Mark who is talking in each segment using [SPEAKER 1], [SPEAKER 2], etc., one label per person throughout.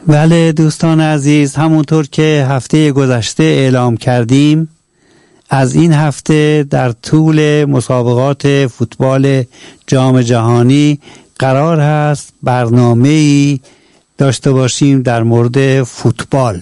[SPEAKER 1] بله دوستان عزیز، همونطور که هفته گذشته اعلام کردیم، از این هفته در طول مسابقات فوتبال جام جهانی قرار هست برنامه‌ای داشته باشیم در مورد فوتبال.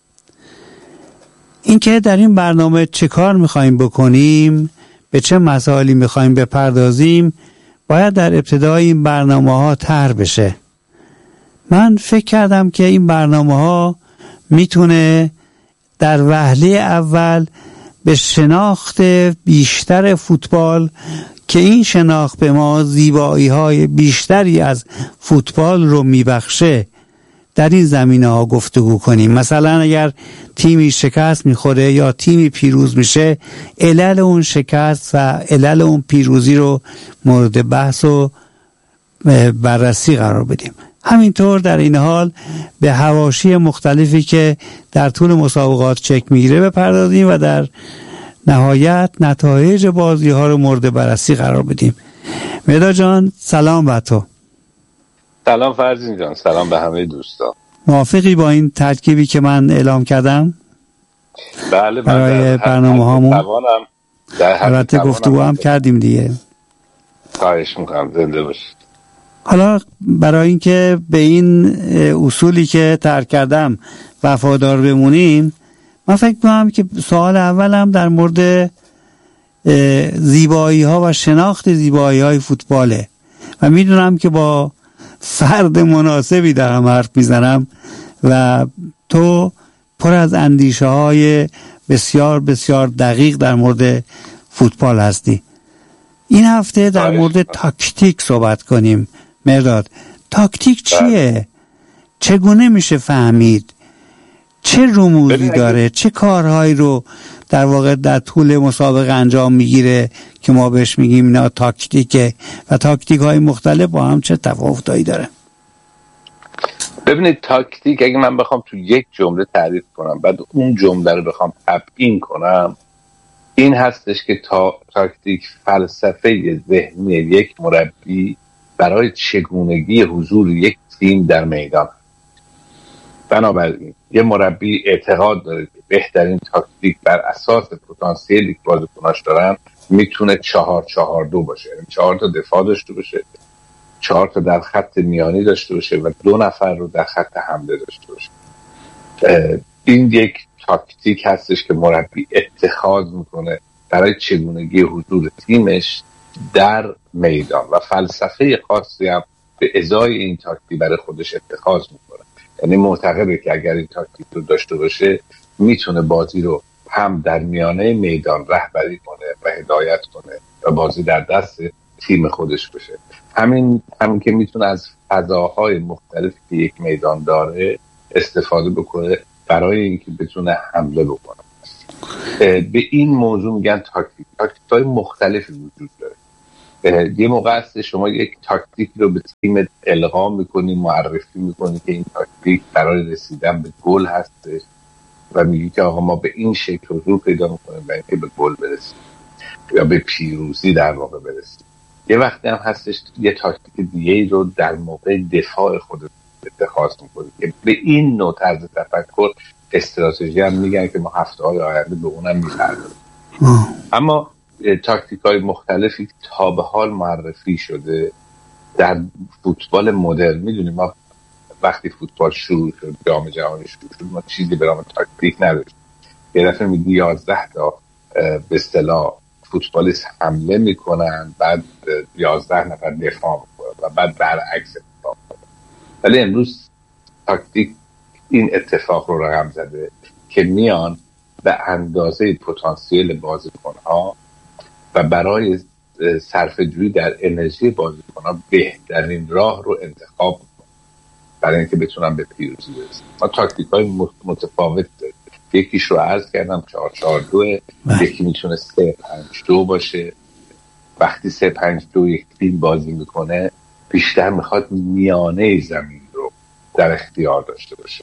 [SPEAKER 1] اینکه در این برنامه چه کار می‌خوایم بکنیم، به چه مسائلی می‌خوایم بپردازیم، باید در ابتدای این برنامه‌ها طرح بشه. من فکر کردم که این برنامه‌ها میتونه در وهله اول به شناخت بیشتر فوتبال، که این شناخت به ما زیبایی‌های بیشتری از فوتبال رو میبخشه، در این زمینه‌ها گفتگو کنیم. مثلا اگر تیمی شکست میخوره یا تیمی پیروز میشه، علل اون شکست و علل اون پیروزی رو مورد بحث و بررسی قرار بدیم. همینطور در این حال به حواشی مختلفی که در طول مسابقات چک میگیره بپردازیم و در نهایت نتایج بازی ها رو مورد بررسی قرار بدیم. مهداد جان سلام بر تو.
[SPEAKER 2] سلام فرزین جان، سلام به همه دوستان.
[SPEAKER 1] موافقی با این ترکیبی که من اعلام کردم؟
[SPEAKER 2] بله،
[SPEAKER 1] برای برنامه هامون البته گفتگو هم کردیم دیگه.
[SPEAKER 2] خواهش میکنم، زنده باشید.
[SPEAKER 1] حالا برای اینکه به این اصولی که ترک کردم وفادار بمونیم، من فکر می‌کنم که سوال اولم در مورد زیبایی ها و شناخت زیبایی های فوتباله و میدونم که با فرد مناسبی دارم حرف میزنم و تو پر از اندیشه های بسیار بسیار دقیق در مورد فوتبال هستی. این هفته در مورد تاکتیک صحبت کنیم. مهداد، تاکتیک چیه؟ چگونه میشه فهمید؟ چه رموزی داره؟ چه کارهایی رو در واقع در طول مسابقه انجام میگیره که ما بهش میگیم اینا تاکتیکه و تاکتیک های مختلف با هم چه تفاوتایی داره؟
[SPEAKER 2] ببینید، تاکتیک اگه من بخوام تو یک جمله تعریف کنم، بعد اون جمله رو بخوام تبیین کنم، این هستش که تاکتیک فلسفه ذهنی یک مربی برای چگونگی حضور یک تیم در میدان. بنابراین یه مربی اعتقاد داره که بهترین تاکتیک بر اساس پتانسیلی که بازیکناش دارن میتونه 4-4-2 باشه، یعنی 4 تا دفاع داشته باشه، 4 تا در خط میانی داشته باشه و 2 نفر رو در خط حمله داشته باشه. این یک تاکتیک هستش که مربی اتخاذ میکنه برای چگونگی حضور تیمش در میدان و فلسفه خاصی هم به ازای این تاکتیک برای خودش اتخاذ میکنه. یعنی معتقده که اگر این تاکتیک رو داشته باشه میتونه بازی رو هم در میانه میدان رهبری کنه و هدایت کنه و بازی در دست تیم خودش بشه. همین که میتونه از فضاهای مختلفی که یک میدان داره استفاده بکنه برای اینکه بتونه حمله بکنه. به این موضوع میگن تاکتیک‌های مختلفی وجود داره. یه موقع هست شما یک تاکتیک رو به تیم القا میکنی، معرفی میکنی که این تاکتیک برای رسیدن به گل هستش و میگی که آقا ما به این شکل حضور پیدا میکنیم و اینکه به گل برسیم یا به پیروزی در واقع برسیم. یه وقتی هم هستش یه تاکتیک دیگه رو در موقع دفاع خود اتخاذ میکنی که به این نوع طرز تفکر استراتژی هم میگن که ما هفته‌های آینده به اونم میپردازیم. اما تاکتیک‌های مختلفی تا به حال معرفی شده در فوتبال مدرن. میدونیم ما وقتی فوتبال شروع شد، جام جهانی شروع شد، ما چیزی به نام تاکتیک نداشتیم. یه دفعه میگی 11 تا به اصطلاح فوتبالیست حمله میکنن، بعد 11 نفر دفاع میکنن و بعد برعکس اتفاق میکنن. ولی امروز تاکتیک این اتفاق رو رقم زده که میان به اندازه پتانسیل بازیکن‌ها و برای صرفه‌جویی در انرژی بازیکن‌ها بهترین راه رو انتخاب میکنن برای اینکه بتونن به پیروزی برسن. ما تاکتیک‌های متفاوت داریم. یکیش رو عرض کردم 4-4-2، یکی میتونه 3-5-2 باشه. وقتی 3-5-2 یک تیم بازی میکنه بیشتر میخواد میانه زمین رو در اختیار داشته باشه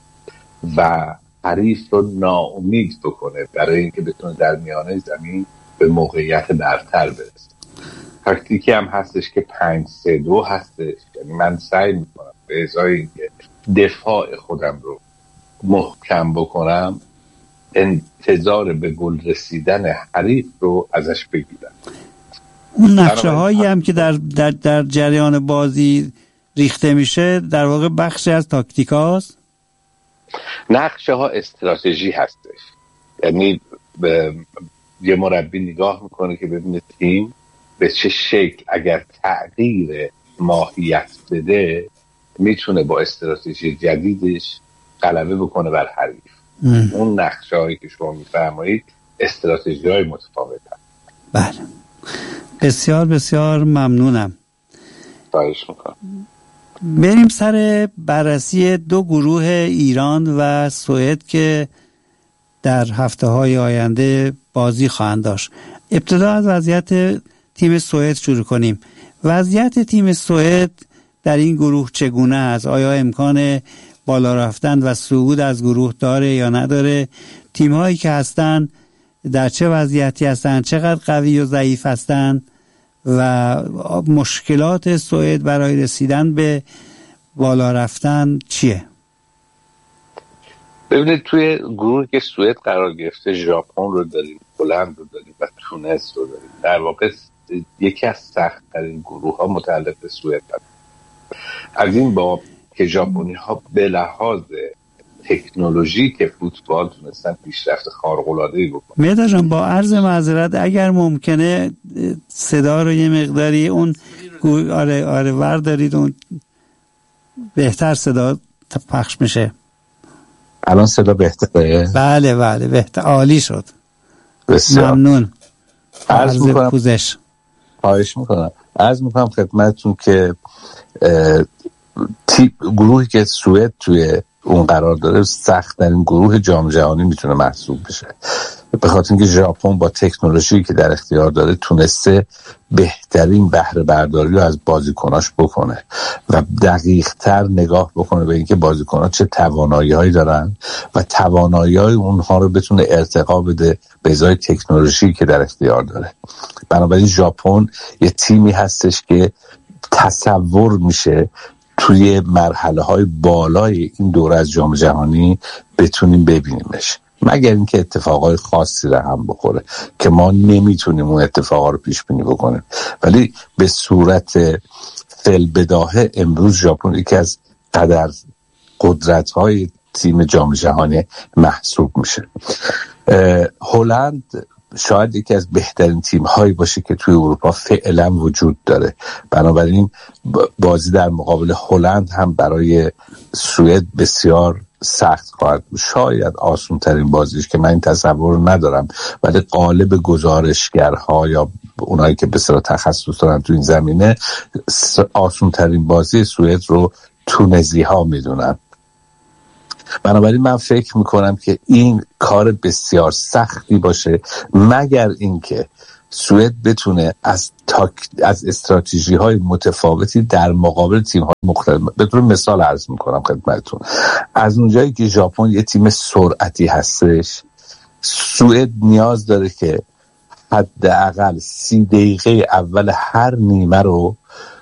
[SPEAKER 2] و حریف رو ناامید بکنه برای اینکه بتونه در میانه زمین به موقعیت برتر برسه. تاکتیکی هم هستش که 5-3-2 هستش، یعنی من سعی میکنم به ازای اینکه دفاع خودم رو محکم بکنم، انتظار به گل رسیدن حریف رو ازش بگیرم.
[SPEAKER 1] اون نقشه هایی هم که در جریان بازی ریخته میشه در واقع بخشی از تاکتیک هاست.
[SPEAKER 2] نقشه ها استراتژی هستش، یعنی یه مربی نگاه میکنه که ببینه تیم به چه شکل اگر تغییر ماهیت بده میتونه با استراتژی جدیدش غلبه بکنه بر حریف. اون نقشه هایی که شما میفرمایید استراتژی های متفاوت هست.
[SPEAKER 1] بله، بسیار بسیار ممنونم.
[SPEAKER 2] خواهش میکنم.
[SPEAKER 1] بریم سر بررسی دو گروه ایران و سوئد که در هفته‌های آینده بازی خواهند داشت. ابتدا از وضعیت تیم سوئد شروع کنیم. وضعیت تیم سوئد در این گروه چگونه است؟ آیا امکان بالا رفتن و صعود از گروه داره یا نداره؟ تیم‌هایی که هستن در چه وضعیتی هستن؟ چقدر قوی و ضعیف هستن؟ و مشکلات سوئد برای رسیدن به بالا رفتن چیه؟
[SPEAKER 2] ببینید توی گروه که سوئد قرار گرفته ژاپن رو داریم، هلند رو داریم و تونس رو داریم. در واقع یکی از سخت‌ترین گروه ها متعلق به سوئد هست. از این باب که ژاپنی ها به لحاظ تکنولوژیک فوتبال تونستن پیشرفت خارق‌العاده‌ای بکنن. مهداد
[SPEAKER 1] جان با عرض معذرت اگر ممکنه صدا رو یه مقداری اون آره وردارید، اون بهتر صدا پخش میشه.
[SPEAKER 3] الان صدا بهتره؟
[SPEAKER 1] بله بهتر، عالی شد.
[SPEAKER 3] بسیار
[SPEAKER 1] ممنون.
[SPEAKER 3] عرض میکنم پوزش. خواهش میکنم. عرض میکنم خدمتتون که گروهی که سوئد توی اون قرار داره سخت‌ترین گروه جام جهانی میتونه محسوب بشه، به خاطر اینکه ژاپن با تکنولوژی که در اختیار داره تونسته بهترین بهره برداری رو از بازیکناش بکنه و دقیق‌تر نگاه بکنه به اینکه بازیکن‌ها چه توانایی‌هایی دارن و توانایی‌های اونها رو بتونه ارتقا بده به ازای تکنولوژی که در اختیار داره. بنابراین ژاپن یه تیمی هستش که تصور میشه توی مرحله‌های بالای این دوره از جام جهانی بتونیم ببینیمش، مگر اینکه اتفاقای خاصی رو هم بخوره که ما نمیتونیم اون اتفاقا رو پیش بینی بکنیم. ولی به صورت فی‌البداهه امروز ژاپن یکی از قدرت‌های تیم جام جهانی محسوب میشه. هلند شاید یکی از بهترین تیم‌هایی باشه که توی اروپا فعلا وجود داره. بنابراین بازی در مقابل هلند هم برای سوئد بسیار سخت خواهد بود. شاید آسون ترین بازیش که من این تصور رو ندارم، ولی غالب گزارشگرها یا اونایی که به اصطلاح تخصص دارن تو این زمینه آسون ترین بازی سوئد رو تونزی‌ها میدونن. بنابراین من فکر میکنم که این کار بسیار سختی باشه، مگر اینکه سوئد بتونه از استراتژی های متفاوتی در مقابل تیم های مختلف، به طور مثال عرض میکنم خدمتتون، از اونجایی که ژاپن یه تیم سرعتی هستش، سوئد نیاز داره که حداقل 30 دقیقه اول هر نیمه رو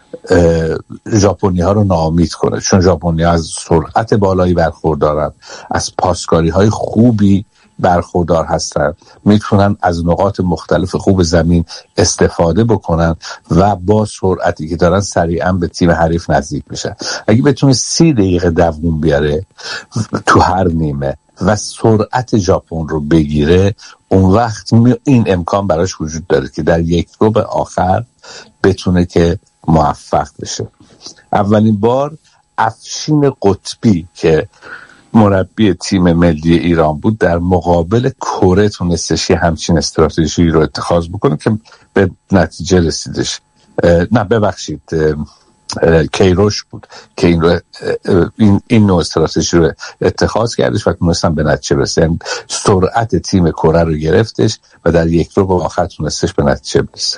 [SPEAKER 3] ژاپنی ها رو ناامید کنه، چون ژاپنی ها از سرعت بالایی برخوردارن، از پاسکاری های خوبی برخوردار هستن، میتونن از نقاط مختلف خوب زمین استفاده بکنن و با سرعتی که دارن سریعا به تیم حریف نزدیک میشن. اگه بتونه 30 دقیقه دووم بیاره تو هر نیمه و سرعت ژاپن رو بگیره، اون وقت این امکان براش وجود داره که در یک ربع آخر بتونه که موفق بشه. اولین بار افشین قطبی که مربی تیم ملی ایران بود در مقابل کره تونستش یه همچین استراتژی رو اتخاذ بکنه که به نتیجه رسیدش. نه ببخشید، کیروش بود که این نوع استراتژی رو اتخاذ کردش و تونستن به نتیجه برسه. یعنی سرعت تیم کره رو گرفتش و در یک رو به آخر تونستش به نتیجه برسه.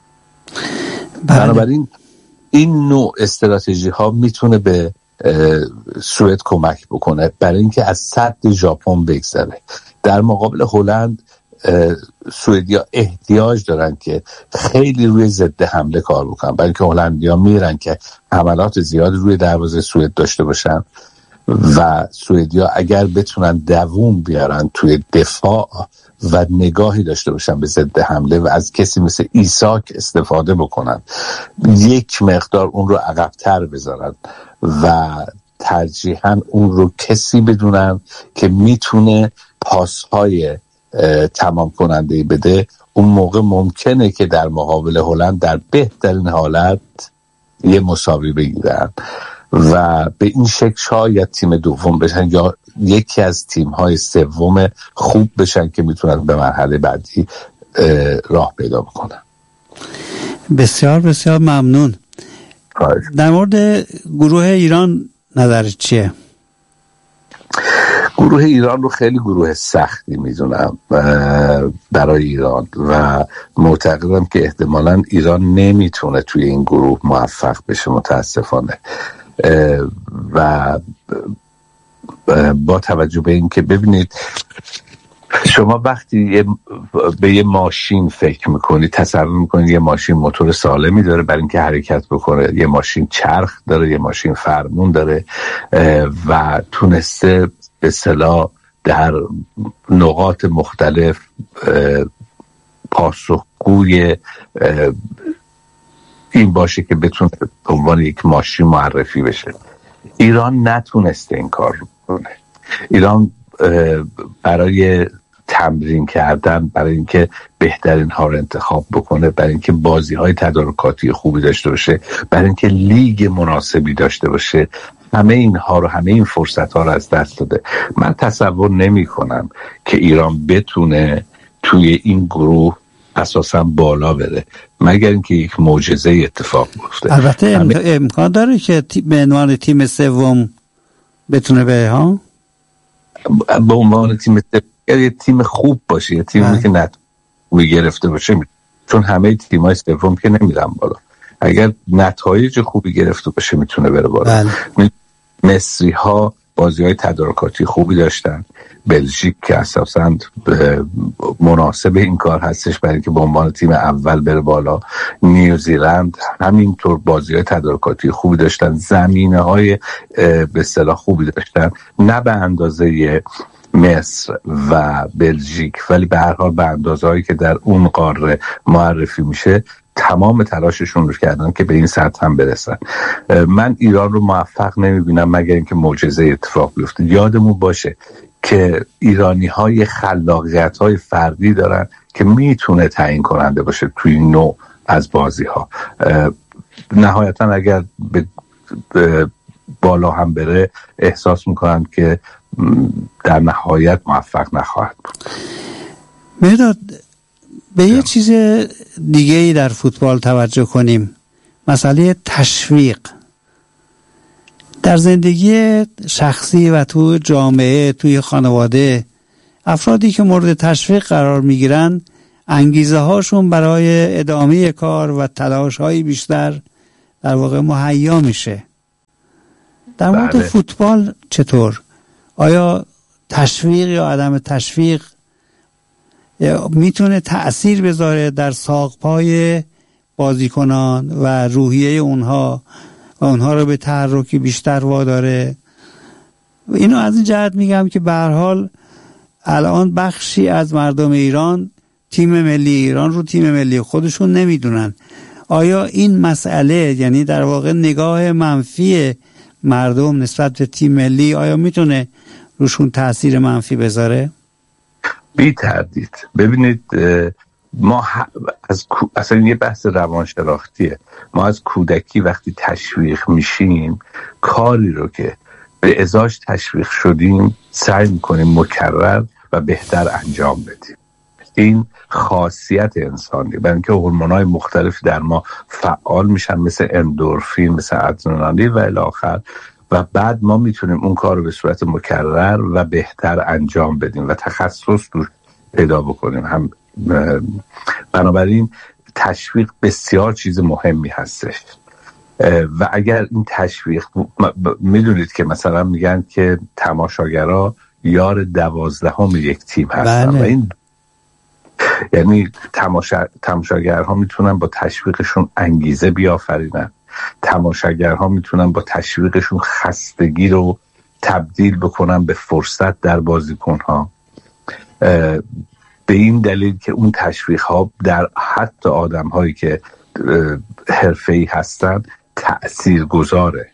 [SPEAKER 3] بنابراین این نوع استراتژی ها میتونه به سوئد کمک بکنه برای اینکه از سد ژاپن بگذره. در مقابل هلند سوئدیا احتیاج دارن که خیلی روی ضد حمله کار بکنن، برای اینکه هلندیا میرن که حملات زیاد روی دروازه سوئد داشته باشن و سوئدیا اگر بتونن دووم بیارن توی دفاع و نگاهی داشته باشن به ضد حمله و از کسی مثل ایساک استفاده بکنن، یک مقدار اون رو عقب‌تر بذارن و ترجیحاً اون رو کسی بدونن که میتونه پاسهای تمام کننده‌ای بده، اون موقع ممکنه که در مقابل هلند در بهترین حالت یه مساوی بگیرن و به این شکل شاید تیم دوم بشن یا یکی از تیم‌های سوم خوب بشن که میتونن به مرحله بعدی راه پیدا بکنن.
[SPEAKER 1] بسیار بسیار ممنون. در مورد گروه ایران نظرت چیه؟
[SPEAKER 3] گروه ایران رو خیلی گروه سختی میدونم برای ایران و معتقدم که احتمالاً ایران نمیتونه توی این گروه موفق بشه متاسفانه. و با توجه به این که ببینید شما وقتی به یه ماشین فکر میکنید، تصور میکنید یه ماشین موتور سالمی داره برای اینکه حرکت بکنه، یه ماشین چرخ داره، یه ماشین فرمون داره و تونسته به اصطلاح در نقاط مختلف پاسخگوی این باشه که بتونه به عنوان یک ماشین معرفی بشه. ایران نتونسته این کار رو کنه. ایران برای تمرین کردن، برای اینکه بهترین ها رو انتخاب بکنه، برای اینکه بازی های تدارکاتی خوبی داشته باشه، برای اینکه لیگ مناسبی داشته باشه، همه اینها رو، همه این فرصت ها رو از دست داده. من تصور نمی کنم که ایران بتونه توی این گروه اساسا بالا بره مگر اینکه یک معجزه اتفاق بیفته.
[SPEAKER 1] البته امکان داره که به عنوان تیم سوم بتونه بره ها،
[SPEAKER 3] به عنوان تیم یه تیم خوب باشه، یه تیمی که نتیجه گرفته باشه، چون همه تیم‌های سوم که نمیرن بالا. اگر نتایج خوبی گرفته باشه میتونه بره بالا. مصری ها بازی‌های تدارکاتی خوبی داشتن، بلژیک که اساساً مناسب این کار هستش برای اینکه به عنوان تیم اول بره بالا، نیوزیلند همینطور بازی‌های تدارکاتی خوبی داشتن، زمینه‌های به اصطلاح خوبی داشتن، نه به اندازه مصر و بلژیک ولی به هر حال به اندازه‌ای که در اون قاره معرفی میشه تمام تلاششون رو کردن که به این سطح هم برسن. من ایران رو موفق نمیبینم مگر اینکه معجزه اتفاق بیفته. یادمون باشه که ایرانی‌ها خلاقیت‌های فردی دارن که میتونه تعیین کننده باشه توی این نوع از بازی‌ها. نهایتاً اگر به بالا هم بره احساس میکنن که در نهایت موفق نخواهد بود.
[SPEAKER 1] مهرداد، به یه چیز دیگه ای در فوتبال توجه کنیم، مسئله تشویق. در زندگی شخصی و تو جامعه، توی خانواده، افرادی که مورد تشویق قرار میگیرن انگیزه هاشون برای ادامه کار و تلاش های بیشتر در واقع مهیا میشه. در مورد فوتبال چطور؟ آیا تشویق یا عدم تشویق میتونه تأثیر بذاره در ساق‌پای بازیکنان و روحیه اونها و اونها رو به تحرکی بیشتر واداره؟ اینو از این جهت میگم که به هر حال الان بخشی از مردم ایران تیم ملی ایران رو تیم ملی خودشون نمیدونن. آیا این مسئله، یعنی در واقع نگاه منفی مردم نسبت به تیم ملی، آیا میتونه روشون تأثیر منفی بذاره؟
[SPEAKER 3] بی تردید. ببینید ما اصلا یه بحث روانشناختیه. ما از کودکی وقتی تشویق میشیم کاری رو که به ازاش تشویق شدیم سعی میکنیم مکرر و بهتر انجام بدیم. این خاصیت انسانی، برای اینکه هورمون‌های مختلفی در ما فعال میشن مثل اندورفین، مثل ادرنالین و الی آخر، و بعد ما میتونیم اون کار رو به صورت مکرر و بهتر انجام بدیم و تخصص رو پیدا بکنیم. هم بنابراین تشویق بسیار چیز مهمی هستش و اگر این تشویق میدونید که مثلا میگن که تماشاگرها یار 12 یک تیم هستن. بله. و این یعنی تماشاگرها میتونن با تشویقشون انگیزه بیافرینن، تماشاگرها میتونن با تشویقشون خستگی رو تبدیل بکنن به فرصت در بازیکن‌ها، به این دلیل که اون تشویق‌ها در حتی آدم‌هایی که حرفه‌ای هستن تأثیر گذاره.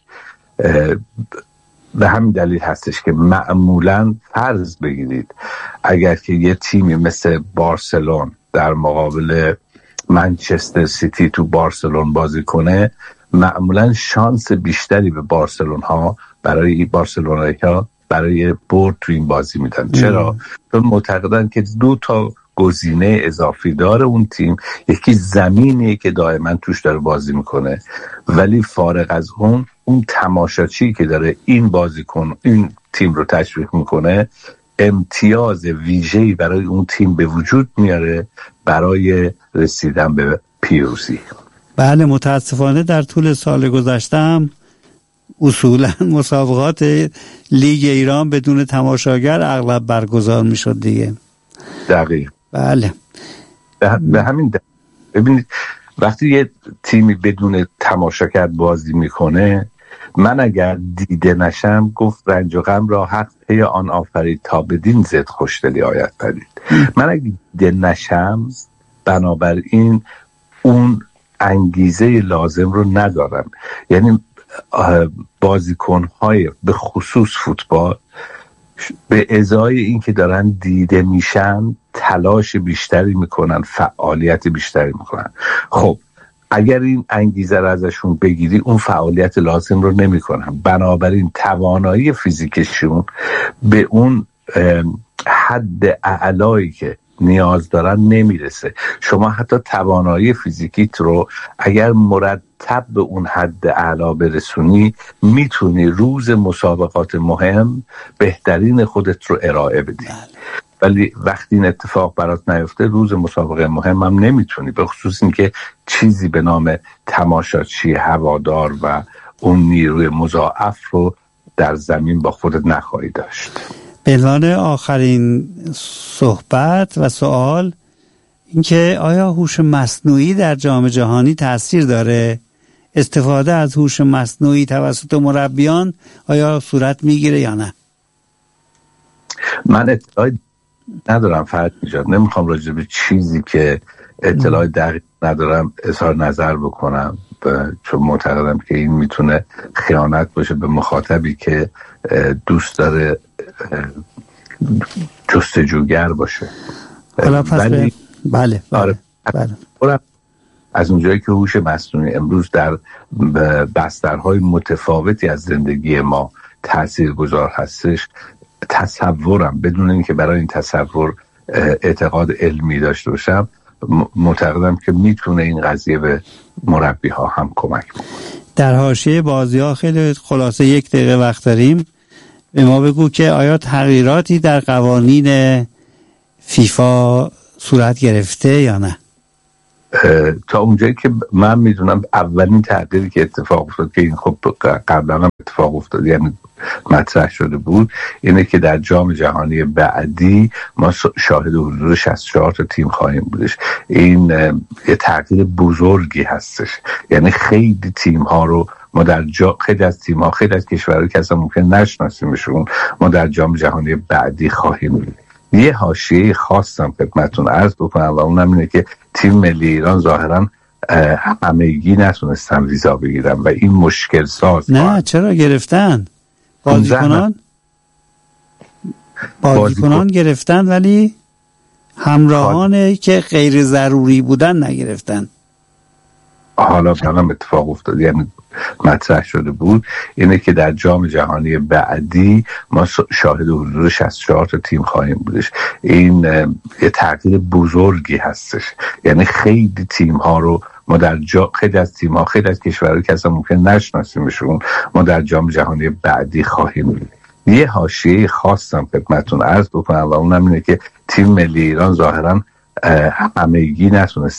[SPEAKER 3] به همین دلیل هستش که معمولاً فرض بگیرید اگر که یه تیمی مثل بارسلون در مقابل منچستر سیتی تو بارسلون بازی کنه، معمولاً شانس بیشتری به بارسلون‌ها برای برد تو این بازی میدن. چرا؟ چون معتقدن که 2 تا گزینه اضافی داره اون تیم، یکی زمینیه که دائما توش داره بازی میکنه، ولی فارغ از اون تماشاچی که داره این بازیکن این تیم رو تشویق میکنه امتیاز ویژه‌ای برای اون تیم به وجود میاره برای رسیدن به پیروزی.
[SPEAKER 1] بله، متاسفانه در طول سال گذشتم اصولا مسابقات لیگ ایران بدون تماشاگر اغلب برگزار میشد دیگه.
[SPEAKER 3] دقیق.
[SPEAKER 1] بله.
[SPEAKER 3] به همین ببینید وقتی یه تیمی بدون تماشاگر بازی میکنه، من اگر دیده نشم گفت رنج و غم را حق پی آن آفرید تا بدین زد خوشدلی آید پدید. من اگر دیده نشم بنابراین اون انگیزه لازم رو ندارم. یعنی بازیکن‌های به خصوص فوتبال به ازای این که دارن دیده میشن تلاش بیشتری میکنن، فعالیت بیشتری میکنن. خب اگر این انگیزه رو ازشون بگیری اون فعالیت لازم رو نمیکنن، بنابراین توانایی فیزیکشون به اون حد اعلایی که نیاز دارن نمیرسه. شما حتی توانایی فیزیکیت رو اگر مرتب به اون حد اعلا برسونی میتونی روز مسابقات مهم بهترین خودت رو ارائه بدی، ولی وقتی این اتفاق برات نیفته روز مسابقه مهم هم نمیتونی، به خصوص این که چیزی به نام تماشاچی هوادار و اون نیروی مضاعف رو در زمین با خودت نخواهی داشت.
[SPEAKER 1] به عنوان آخرین صحبت و سوال اینکه آیا هوش مصنوعی در جام جهانی تأثیر داره؟ استفاده از هوش مصنوعی توسط مربیان آیا صورت میگیره یا نه؟
[SPEAKER 3] من اطلاعی ندارم فرد میجاد، نمیخوام راجع به چیزی که اطلاعی دقیق ندارم اظهار نظر بکنم، چون معتقدم که این میتونه خیانت باشه به مخاطبی که دوست داره جستجوگر باشه.
[SPEAKER 1] ولی بله.
[SPEAKER 3] از اونجایی که هوش مصنوعی امروز در بسترهای متفاوتی از زندگی ما تاثیرگذار هستش، تصورم بدون اینکه برای این تصور اعتقاد علمی داشته باشم معتقدم که میتونه این قضیه به مربی ها هم کمک بکنه.
[SPEAKER 1] در حاشیه بازی ها خیلی خلاصه 1 دقیقه وقت داریم، به ما بگو که آیا تغییراتی در قوانین فیفا صورت گرفته یا نه؟
[SPEAKER 3] تا اونجایی که من میدونم اولین تغییری که اتفاق افتاد که این خب قبلا هم اتفاق افتاد یعنی مطرح شده بود، اینه که در جام جهانی بعدی ما شاهد حضور 64 تا تیم خواهیم بودش. این یه تغییر بزرگی هستش، یعنی خیلی تیم ها رو ما در خیلی از تیم ها، خیلی از کشورها که اصلا ممکن نشناسیمشون ما در جام جهانی بعدی خواهیم بود. یه حاشیه خاصم خدمتتون عرض بکنم و اونم اینه که تیم ملی ایران ظاهراً همگی نتونستن ویزا بگیرن و این مشکل ساز.
[SPEAKER 1] نه چرا گرفتن؟ بازیکنان گرفتن ولی همراهانه که غیر ضروری بودن نگرفتن.
[SPEAKER 3] حالا هم اتفاق افتاد یعنی مطرح شده بود اینه که در جام جهانی بعدی ما شاهد حضور 64 تا تیم خواهیم بودش. این یه تغییر بزرگی هستش، یعنی خیلی تیم ها رو ما در خیلی از تیم ها، خیلی از کشورها که اصلا ممکن نشناسیمشون ما در جام جهانی بعدی خواهیم بود. یه حاشیه خاصم خدمتتون عرض بکنم و اونم اینه که تیم ملی ایران ظاهراً همگی نتونست